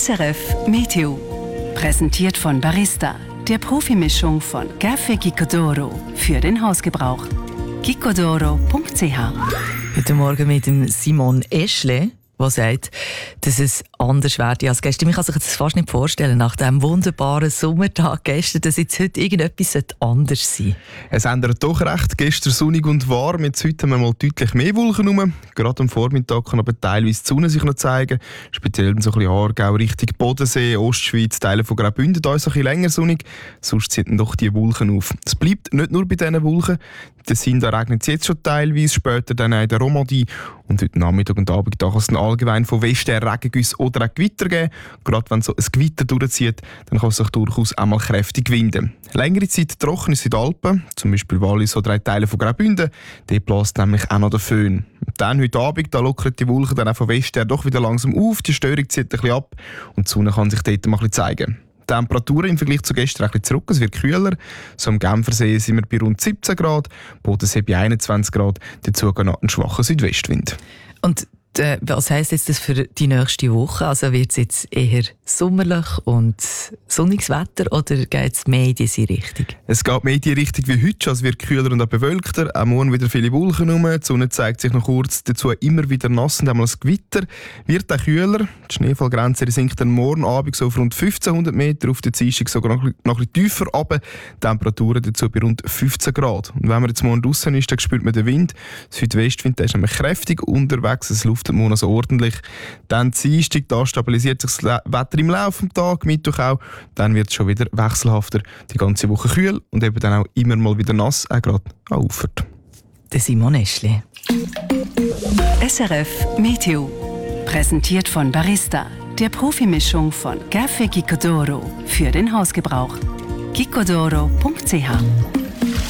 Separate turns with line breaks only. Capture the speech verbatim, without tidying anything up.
S R F Meteo. Präsentiert von Barista, der Profimischung von Café Gicodoro für den Hausgebrauch. gicodoro punkt c h.
Heute Morgen mit dem Simon Eschle, der sagt, dass es anders werde als gestern. Ich kann sich das fast nicht vorstellen, nach diesem wunderbaren Sommertag gestern, dass jetzt heute irgendetwas anders sein sollte.
Es ändert doch recht. Gestern sonnig und warm, jetzt heute haben wir mal deutlich mehr Wolken rum. Gerade am Vormittag kann aber teilweise die Sonne sich noch zeigen. Speziell so ein bisschen Aargau, Richtung Bodensee, Ostschweiz, Teile von Graubünden, da ist es ein bisschen länger sonnig. Sonst ziehen doch die Wolken auf. Es bleibt nicht nur bei diesen Wolken. Der Sinn, da regnet es jetzt schon teilweise, später dann auch in der Romandie. Und heute Nachmittag und Abend da kann es dann allgemein von Westen her Regengüsse oder auch Gewitter geben. Gerade wenn so ein Gewitter durchzieht, dann kann es sich durchaus auch mal kräftig winden. Längere Zeit trocken ist in den Alpen, zum Beispiel Wallis oder auch Teile von Graubünden. Dort bläst nämlich auch noch der Föhn. Und dann heute Abend, da lockern die Wolken dann auch von Westen her doch wieder langsam auf. Die Störung zieht ein bisschen ab und die Sonne kann sich dort mal ein bisschen zeigen. Die Temperaturen im Vergleich zu gestern ein bisschen zurück, es wird kühler. So am Genfersee sind wir bei rund siebzehn Grad, Bodensee bei einundzwanzig Grad, dazu noch ein schwacher Südwestwind.
Und äh, was heisst jetzt das für die nächste Woche? Also wird es jetzt eher sommerlich und sonniges Wetter oder geht es mehr in diese Richtung?
Es geht mehr in die Richtung wie heute, es wird kühler und auch bewölkter. Auch morgen wieder viele Wolken rum. Die Sonne zeigt sich noch kurz, dazu immer wieder nass und einmal das Gewitter. Wird auch kühler. Die Schneefallgrenze sinkt dann morgen Abend so auf rund fünfzehnhundert Meter, auf der Dienstag sogar noch, noch ein bisschen tiefer runter. Temperaturen dazu bei rund fünfzehn Grad. Und wenn man jetzt morgen draußen ist, dann spürt man den Wind. Der Südwestwind der ist nämlich kräftig unterwegs, es luftet morgen also ordentlich. Dann Dienstag, da stabilisiert sich das Wetter im Laufe des Tages, Mittwoch auch. Dann wird es schon wieder wechselhafter, die ganze Woche kühl und eben dann auch immer mal wieder nass, auch gerade an Ufert.
Der Simon Eschle.
S R F Meteo. Präsentiert von Barista, der Profimischung von Café Gicodoro für den Hausgebrauch. gicodoro punkt c h.